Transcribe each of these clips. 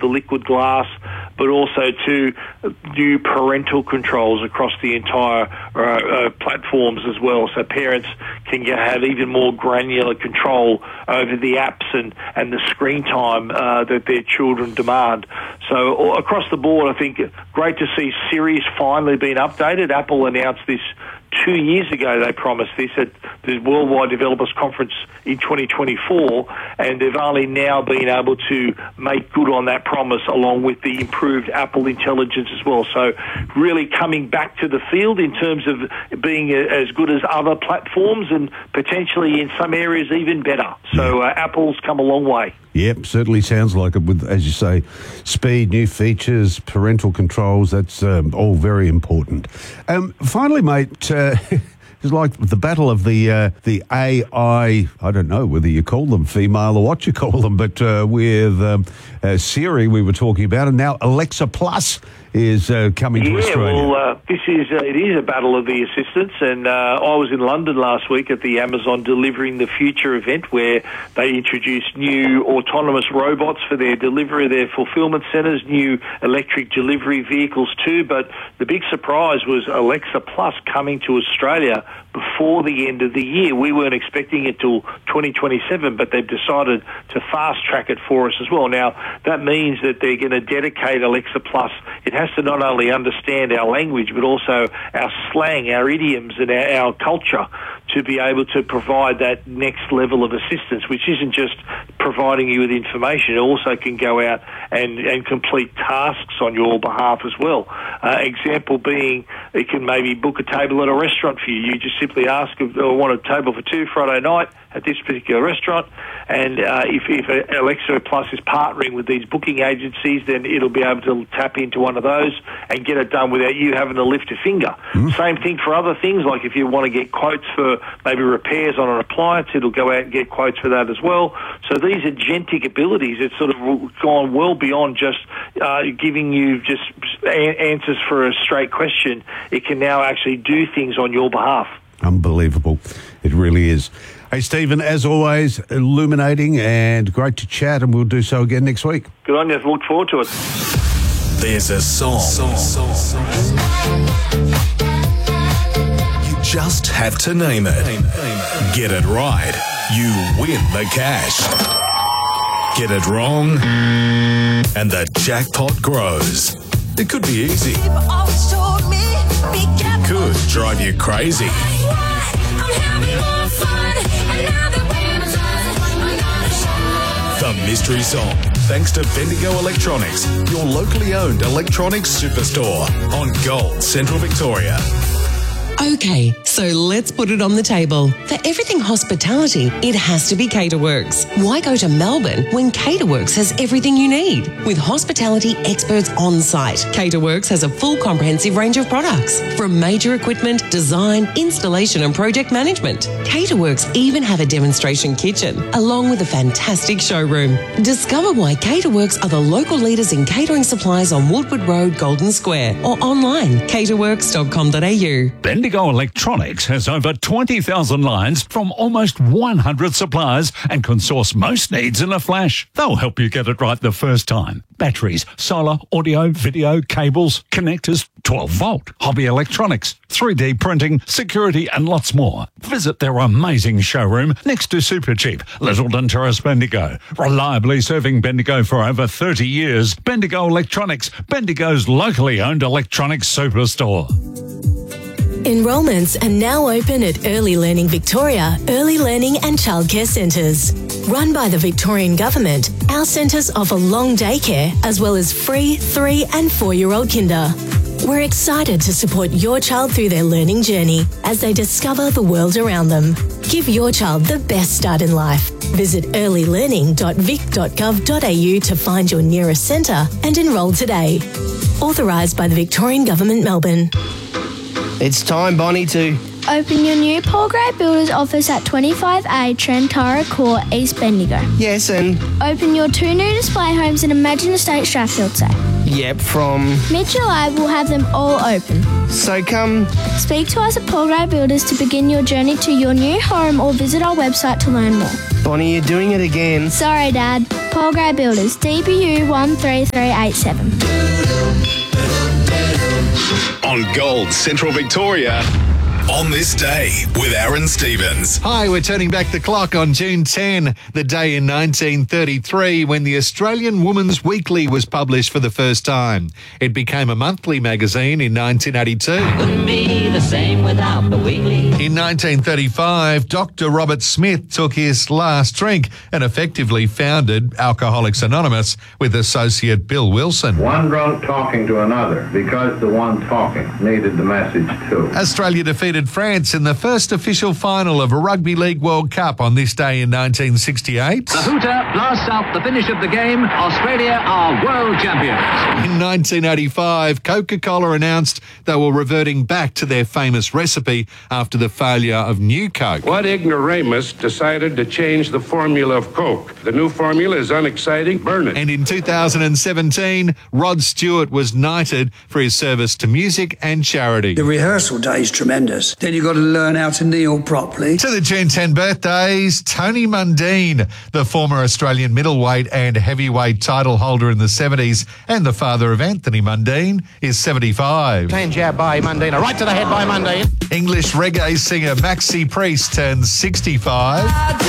the liquid glass, but also to new parental controls across the entire platforms as well, so parents can have even more granular control over the apps and the screen time that their children demand. So across the board, I think great to see Siri's finally been updated. Apple announced this 2 years ago. They promised this at the Worldwide Developers Conference in 2024, and they've only now been able to make good on that promise along with the improved Apple Intelligence as well. So really coming back to the field in terms of being as good as other platforms and potentially in some areas even better. So Apple's come a long way. Yep, certainly sounds like it with, as you say, speed, new features, parental controls, that's all very important. Finally, mate, it's like the battle of the AI, I don't know whether you call them female or what you call them, but with Siri we were talking about, and now Alexa Plus is coming to Australia. Well, it is a battle of the assistants, and I was in London last week at the Amazon Delivering the Future event where they introduced new autonomous robots for their delivery, their fulfillment centres, new electric delivery vehicles too, but the big surprise was Alexa Plus coming to Australia before the end of the year. We weren't expecting it till 2027, but they've decided to fast-track it for us as well. Now, that means that they're going to dedicate Alexa Plus. It has to not only understand our language, but also our slang, our idioms, and our culture to be able to provide that next level of assistance, which isn't just providing you with information. It also can go out and complete tasks on your behalf as well. Example being, it can maybe book a table at a restaurant for you. You just simply ask, I want a table for two Friday night at this particular restaurant, and if Alexa Plus is partnering with these booking agencies, then it'll be able to tap into one of those and get it done without you having to lift a finger. Same thing for other things, like if you want to get quotes for maybe repairs on an appliance, it'll go out and get quotes for that as well. So these agentic abilities, it's sort of gone well beyond just giving you just answers for a straight question. It can now actually do things on your behalf. Unbelievable. It really is. Hey, Stephen, as always, illuminating and great to chat, and we'll do so again next week. Good on you. Look forward to it. There's a song. You just have to name it. Get it right, you win the cash. Get it wrong, and the jackpot grows. It could be easy. It could drive you crazy. The mystery song, thanks to Bendigo Electronics, your locally owned electronics superstore on Gold, Central Victoria. Okay, so let's put it on the table. For everything hospitality, it has to be Caterworks. Why go to Melbourne when Caterworks has everything you need? With hospitality experts on site, Caterworks has a full comprehensive range of products, from major equipment, design, installation and project management. Caterworks even have a demonstration kitchen, along with a fantastic showroom. Discover why Caterworks are the local leaders in catering supplies on Woodward Road, Golden Square, or online, caterworks.com.au. Bendigo Electronics has over 20,000 lines from almost 100 suppliers and can source most needs in a flash. They'll help you get it right the first time. Batteries, solar, audio, video, cables, connectors, 12-volt, hobby electronics, 3D printing, security and lots more. Visit their amazing showroom next to Supercheap, Littleton Terrace, Bendigo. Reliably serving Bendigo for over 30 years. Bendigo Electronics, Bendigo's locally owned electronics superstore. Enrolments are now open at Early Learning Victoria, Early Learning and Childcare Centres. Run by the Victorian Government, our centres offer long daycare as well as free 3 and 4-year-old kinder. We're excited to support your child through their learning journey as they discover the world around them. Give your child the best start in life. Visit earlylearning.vic.gov.au to find your nearest centre and enrol today. Authorised by the Victorian Government, Melbourne. It's time, Bonnie, to open your new Paul Gray Builders office at 25A Trentara Court, East Bendigo. Yes, and open your 2 new display homes in Imagine Estate, Strathfield Say. Yep, from Mitchell Ave will have them all open. So come speak to us at Paul Gray Builders to begin your journey to your new home, or visit our website to learn more. Bonnie, you're doing it again. Sorry, Dad. Paul Gray Builders, DBU 13387. On Gold Central Victoria. On this day with Aaron Stevens. Hi, we're turning back the clock on June 10, the day in 1933 when the Australian Woman's Weekly was published for the first time. It became a monthly magazine in 1982. Wouldn't be the same without the weekly. In 1935, Dr. Robert Smith took his last drink and effectively founded Alcoholics Anonymous with associate Bill Wilson. One drunk talking to another because the one talking needed the message too. Australia defeated France in the first official final of a Rugby League World Cup on this day in 1968. The hooter blasts out the finish of the game. Australia are world champions. In 1985, Coca-Cola announced they were reverting back to their famous recipe after the failure of New Coke. What ignoramus decided to change the formula of Coke? The new formula is unexciting. Burn it. And in 2017, Rod Stewart was knighted for his service to music and charity. The rehearsal day is tremendous. Then you've got to learn how to kneel properly. To the June 10 birthdays, Tony Mundine, the former Australian middleweight and heavyweight title holder in the 70s and the father of Anthony Mundine, is 75. Clean jab by Mundine, right to the head by Mundine. English reggae singer Maxi Priest turns 65.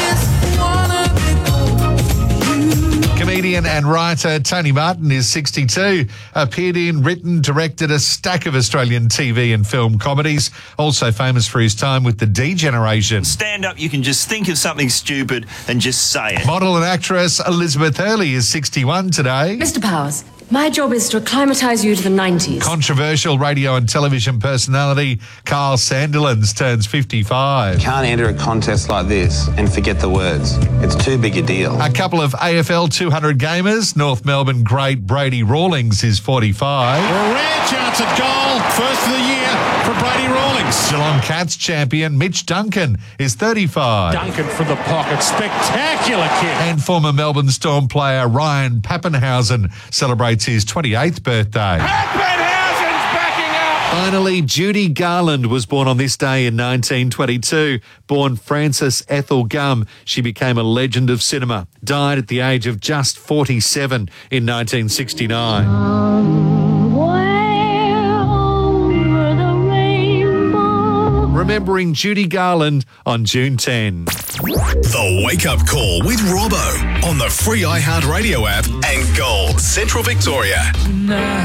Comedian and writer Tony Martin is 62, appeared in, written, directed a stack of Australian TV and film comedies, also famous for his time with the D Generation. Stand up, you can just think of something stupid and just say it. Model and actress Elizabeth Hurley is 61 today. Mr. Powers, my job is to acclimatise you to the 90s. Controversial radio and television personality Carl Sandilands turns 55. Can't enter a contest like this and forget the words. It's too big a deal. A couple of AFL 200 gamers, North Melbourne great Brady Rawlings is 45. A rare chance at goal, first of the year for Brady Rawlings. Geelong Cats champion Mitch Duncan is 35. Duncan from the pocket, spectacular kick. And former Melbourne Storm player Ryan Pappenhausen celebrates his 28th birthday. Pappenhausen's backing up. Finally, Judy Garland was born on this day in 1922. Born Frances Ethel Gum, she became a legend of cinema. Died at the age of just 47 in 1969. Remembering Judy Garland on June 10. The Wake Up Call with Robbo on the free iHeartRadio app and Gold Central Victoria.